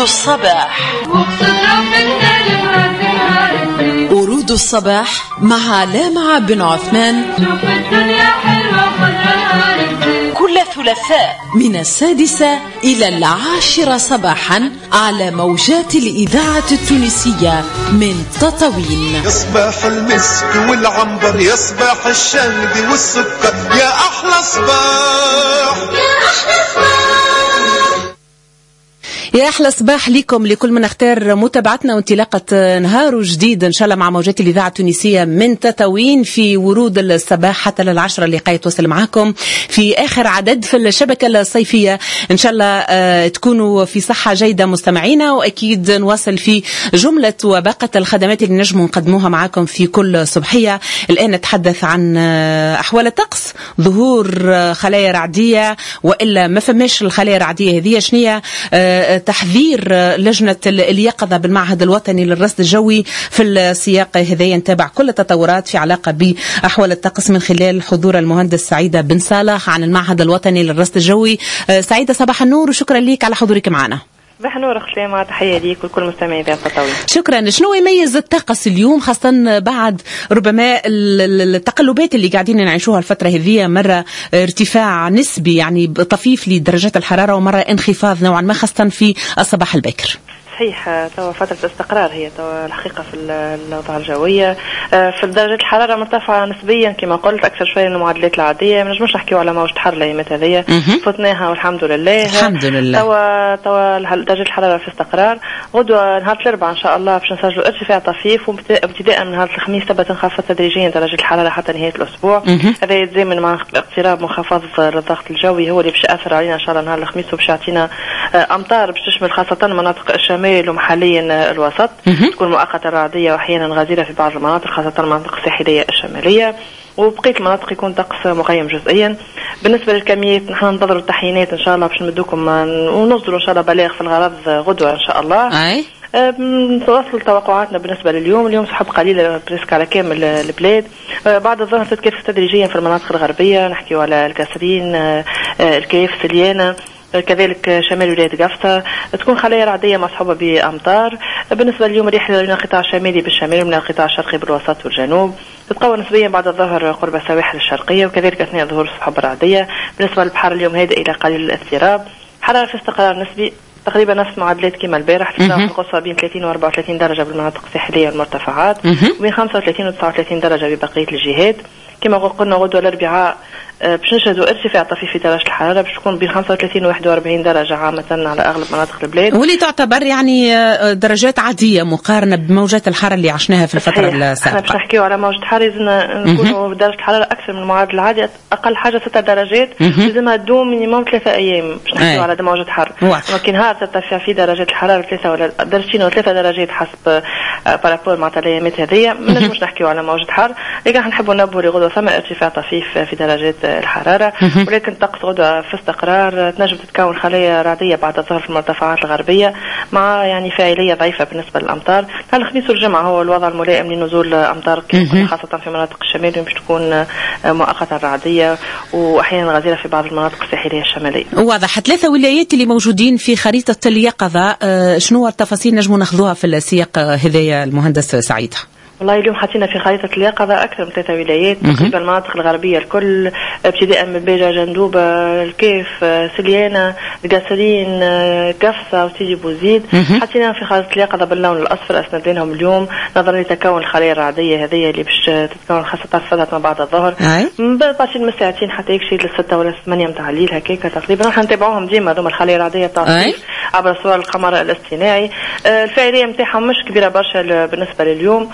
الصباح. ورود الصباح مع لامع بن عثمان كل ثلاثاء من 6 إلى 10 صباحا على موجات الإذاعة التونسية من تطاوين. يصبح المسك والعنبر، يصبح الشهد والسكر، يا أحلى صباح يا أحلى صباح. يا أحلى صباح لكم لكل من اختار متابعتنا وانطلاقة نهار جديد إن شاء الله مع موجات الإذاعة التونسية من تطاوين في ورود الصباح حتى ل10 اللقاء يتواصل معكم في آخر عدد في الشبكة الصيفية. إن شاء الله تكونوا في صحة جيدة مستمعينا، وأكيد نواصل في جملة وباقة الخدمات اللي نجموا نقدموها معكم في كل صبحية. الآن نتحدث عن أحوال الطقس، ظهور خلايا رعدية وإلا ما فماش الخلايا الرعدية هذه، شنية تحذير لجنة اليقظة بالمعهد الوطني للرصد الجوي في السياق هذا. نتابع كل التطورات في علاقة بأحوال الطقس من خلال حضور المهندس سعيدة بن صالح عن المعهد الوطني للرصد الجوي. سعيدة صباح النور وشكرا لك على حضورك معنا. صباح النور أخت، تحية ليك وكل مستمعي ذات تطاوين. شكرا. شنو يميز الطقس اليوم خاصة بعد ربما التقلبات اللي قاعدين نعيشوها الفترة هذه، مرة ارتفاع نسبي يعني طفيف لدرجات الحرارة ومرة انخفاض نوعا ما خاصة في الصباح الباكر؟ صحيح، توا فترة استقرار هي توا الحقيقة في الأوضاع الجوية. في درجة الحرارة مرتفعة نسبيا كما قلت، أكثر شوية من المعدلات العادية. ما نجمش نحكيو على موجة حر الأيامات هذية، فتناها والحمد لله. الحمد لله. توا درجة الحرارة في استقرار. غدوة نهار الأربعاء إن شاء الله باش نسجلوا ارتفاع طفيف، وابتداء من نهار الخميس تبقى تنخفض تدريجيا درجة الحرارة حتى نهاية الأسبوع. هذا يتزامن مع اقتراب منخفض الضغط الجوي هو اللي باش يأثر علينا إن شاء الله نهار الخميس، وباش يعطينا أمطار باش تشمل خاصة مناطق الشمال ومحليا الوسط، تكون مؤقتة رعدية وأحيانا غزيرة في بعض المناطق خاصة المناطق الساحلية الشمالية، وبقية المناطق يكون طقس مغيم جزئيا. بالنسبة للكميات نحن ننتظروا التحيينات إن شاء الله باش نمدوكم ونصدروا إن شاء الله بلاغ في الغرض غدوة إن شاء الله. أي توصل توقعاتنا بالنسبة لليوم سحب قليلة بريسك على كامل البلاد. بعد الظهر تتكثف تدريجيا في المناطق الغربية، نحكي على الكاسرين، الكيف، سليانة، كذلك شمال ولاية قفصة تكون خلايا رعدية مصحوبة بأمطار. بالنسبة لليوم ريح من القطاع الشمالي بالشمال ومن القطاع الشرقي بالوسط والجنوب، تتقوى نسبيا بعد الظهر قرب السواحل الشرقية، وكذلك أثناء ظهور السحب الرعدية. بالنسبة للبحر اليوم هادئ إلى قليل الاضطراب، حرارة في استقرار نسبي تقريبا نفس معدلات كما البارح. تتراوح القصوى بين 30 و 34 درجة بالمناطق الساحلية والمرتفعات، وبين 35 و 39 درجة ببقية الجهات. كما قلنا غدوة الأربعاء باش نشهدوا ارتفاع طفيف في درجة الحرارة، باش تكون بين 35 و 41 درجة عامة على أغلب مناطق البلاد، واللي تعتبر يعني درجات عادية مقارنة بموجات الحر اللي عشناها في الفترة السابقة. احنا باش نحكيو على موجة حر لازمنا نكونوا في درجة الحرارة أكثر من المعدل العادي، أقل حاجة 6 درجات لازمها تدوم مينيموم 3 أيام باش نحكيو على موجة حر. ولكن نهار ترتفع في درجات الحرارة 3 ولا درجتين و 3 درجات حسب بارابور مع الأيامات هذية، ما نجموش نحكيو على موجة حر. لكن نحبوا ننبهوا لغدوة ثم ارتفاع طفيف في درجات الحرارة، ولكن طقس غدوة في استقرار. تنجم تتكون خلايا رعدية بعد الظهر في المرتفعات الغربية مع يعني فاعلية ضعيفة بالنسبة للأمطار. الخميس والجمعة هو الوضع الملائم لنزول أمطار خاصة في مناطق الشمال، باش تكون مؤقتة رعدية وأحيانا غزيرة في بعض المناطق الساحلية الشمالية. واضح. 3 ولايات اللي موجودين في خريطة اليقظة، شنو التفاصيل نجمو ناخذوها في السياق هذايا المهندس سعيد؟ والله اليوم حطينا في خريطة اليقظة أكثر من 3 ولايات تقريبا المناطق الغربية الكل، ابتداء من بيجا، جندوبة، الكيف، سليانة، القاسرين، قفصة وسيدي بوزيد. حطينا في خريطة اليقظة باللون الأصفر أسندينهم اليوم نظرا لتكون الخلايا الرعدية هذه اللي باش تتكون خاصة فترة ما بعد الظهر باشي من ساعتين حتى يكشي ل6 ولا 8 متاع الليل هكاك تقريبا. راح نتابعوهم ديما هذوما الخلايا الرعدية بتاع عبر صور القمر الاصطناعي. الفاعلية نتاعهم مش كبيرة برشا بالنسبة لليوم،